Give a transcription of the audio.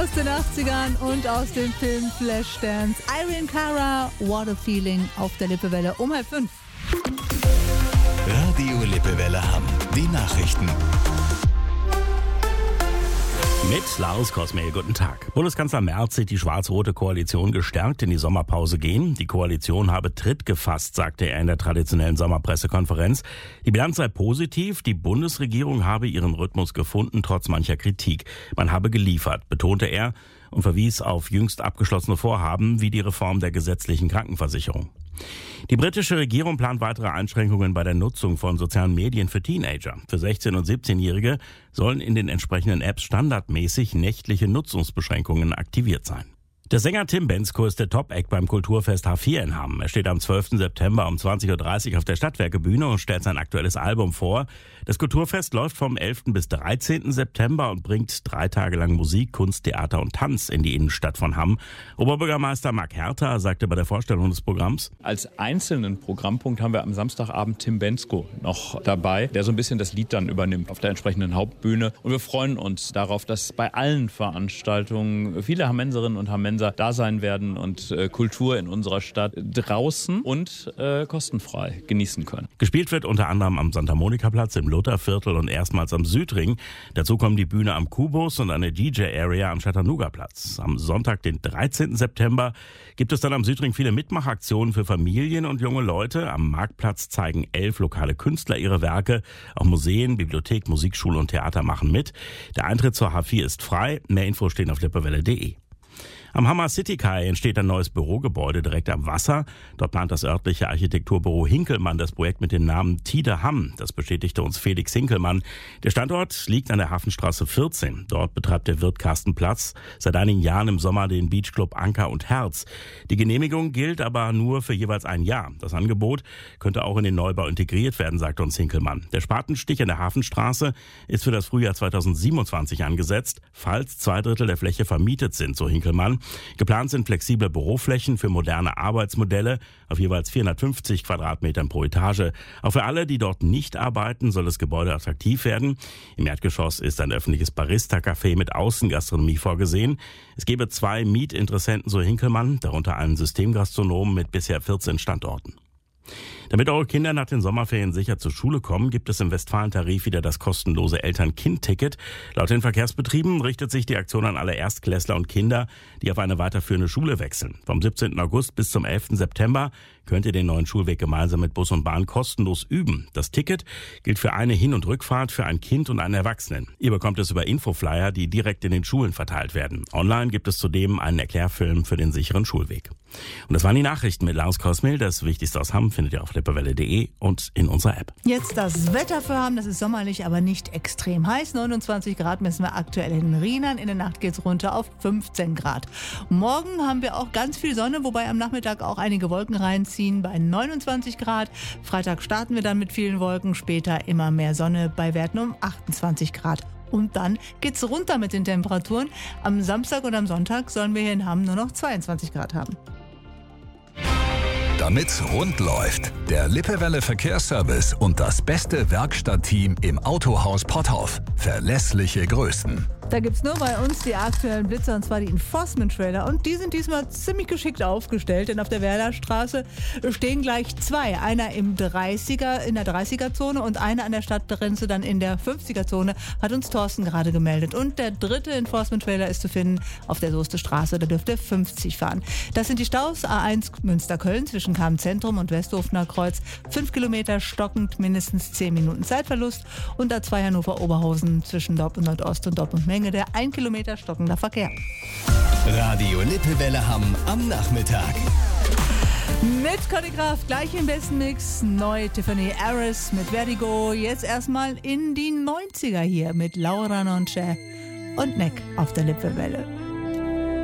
aus den 80ern und aus dem Film Flashdance. Irene Cara, What a Feeling auf der Lippewelle um 4:30. Radio Lippewelle Hamm. Die Nachrichten. Mit Lars Kosmehl, guten Tag. Bundeskanzler Merz sieht die schwarz-rote Koalition gestärkt in die Sommerpause gehen. Die Koalition habe Tritt gefasst, sagte er in der traditionellen Sommerpressekonferenz. Die Bilanz sei positiv, die Bundesregierung habe ihren Rhythmus gefunden, trotz mancher Kritik. Man habe geliefert, betonte er und verwies auf jüngst abgeschlossene Vorhaben wie die Reform der gesetzlichen Krankenversicherung. Die britische Regierung plant weitere Einschränkungen bei der Nutzung von sozialen Medien für Teenager. Für 16- und 17-Jährige sollen in den entsprechenden Apps standardmäßig nächtliche Nutzungsbeschränkungen aktiviert sein. Der Sänger Tim Bendzko ist der Top-Act beim Kulturfest H4 in Hamm. Er steht am 12. September um 20.30 Uhr auf der Stadtwerkebühne und stellt sein aktuelles Album vor. Das Kulturfest läuft vom 11. bis 13. September und bringt 3 Tage lang Musik, Kunst, Theater und Tanz in die Innenstadt von Hamm. Oberbürgermeister Marc Herter sagte bei der Vorstellung des Programms: Als einzelnen Programmpunkt haben wir am Samstagabend Tim Bendzko noch dabei, der so ein bisschen das Lied dann übernimmt auf der entsprechenden Hauptbühne. Und wir freuen uns darauf, dass bei allen Veranstaltungen viele Hammenserinnen und Hammenser da sein werden und Kultur in unserer Stadt draußen und kostenfrei genießen können. Gespielt wird unter anderem am Santa Monica Platz, im Lutherviertel und erstmals am Südring. Dazu kommen die Bühne am Kubus und eine DJ-Area am Chattanooga Platz. Am Sonntag, den 13. September, gibt es dann am Südring viele Mitmachaktionen für Familien und junge Leute. Am Marktplatz zeigen 11 lokale Künstler ihre Werke. Auch Museen, Bibliothek, Musikschule und Theater machen mit. Der Eintritt zur H4 ist frei. Mehr Infos stehen auf lippewelle.de. Am Hammer City Kai entsteht ein neues Bürogebäude direkt am Wasser. Dort plant das örtliche Architekturbüro Hinkelmann das Projekt mit dem Namen Tide Hamm. Das bestätigte uns Felix Hinkelmann. Der Standort liegt an der Hafenstraße 14. Dort betreibt der Wirt Carsten Platz seit einigen Jahren im Sommer den Beachclub Anker und Herz. Die Genehmigung gilt aber nur für jeweils ein Jahr. Das Angebot könnte auch in den Neubau integriert werden, sagte uns Hinkelmann. Der Spatenstich an der Hafenstraße ist für das Frühjahr 2027 angesetzt, falls 2/3 der Fläche vermietet sind, so Hinkelmann. Geplant sind flexible Büroflächen für moderne Arbeitsmodelle auf jeweils 450 Quadratmetern pro Etage. Auch für alle, die dort nicht arbeiten, soll das Gebäude attraktiv werden. Im Erdgeschoss ist ein öffentliches Barista-Café mit Außengastronomie vorgesehen. Es gebe 2 Mietinteressenten, so Hinkelmann, darunter einen Systemgastronomen mit bisher 14 Standorten. Damit eure Kinder nach den Sommerferien sicher zur Schule kommen, gibt es im Westfalen-Tarif wieder das kostenlose Eltern-Kind-Ticket. Laut den Verkehrsbetrieben richtet sich die Aktion an alle Erstklässler und Kinder, die auf eine weiterführende Schule wechseln. Vom 17. August bis zum 11. September könnt ihr den neuen Schulweg gemeinsam mit Bus und Bahn kostenlos üben. Das Ticket gilt für eine Hin- und Rückfahrt für ein Kind und einen Erwachsenen. Ihr bekommt es über Infoflyer, die direkt in den Schulen verteilt werden. Online gibt es zudem einen Erklärfilm für den sicheren Schulweg. Und das waren die Nachrichten mit Lars Kosmehl. Das Wichtigste aus Hamm findet ihr auf lippewelle.de und in unserer App. Jetzt das Wetter für Hamm. Das ist sommerlich, aber nicht extrem heiß. 29 Grad messen wir aktuell in Rheinland. In der Nacht geht es runter auf 15 Grad. Morgen haben wir auch ganz viel Sonne, wobei am Nachmittag auch einige Wolken reinziehen bei 29 Grad. Freitag starten wir dann mit vielen Wolken, später immer mehr Sonne bei Werten um 28 Grad. Und dann geht's runter mit den Temperaturen. Am Samstag und am Sonntag sollen wir hier in Hamm nur noch 22 Grad haben. Damit's rund läuft, der Lippewelle Verkehrsservice und das beste Werkstattteam im Autohaus Potthoff. Verlässliche Größen. Da gibt's nur bei uns die aktuellen Blitzer, und zwar die Enforcement-Trailer. Und die sind diesmal ziemlich geschickt aufgestellt, denn auf der Werderstraße stehen gleich 2. Einer in der 30er-Zone und einer an der Stadtgrenze dann in der 50er-Zone, hat uns Thorsten gerade gemeldet. Und der 3. Enforcement-Trailer ist zu finden auf der Soester Straße, da dürft ihr 50 fahren. Das sind die Staus A1 Münster-Köln zwischen Kamm-Zentrum und Westhofener Kreuz. 5 Kilometer stockend, mindestens 10 Minuten Zeitverlust. Und A2 Hannover-Oberhausen zwischen Dortmund Nordost und Dortmund Menge, der 1 Kilometer stockender Verkehr. Radio Lippewelle Hamm am Nachmittag. Mit Conny Kraft gleich im besten Mix. Neu Tiffany Harris mit Vertigo. Jetzt erstmal in die 90er hier mit Laura Nonce und Neck auf der Lippewelle.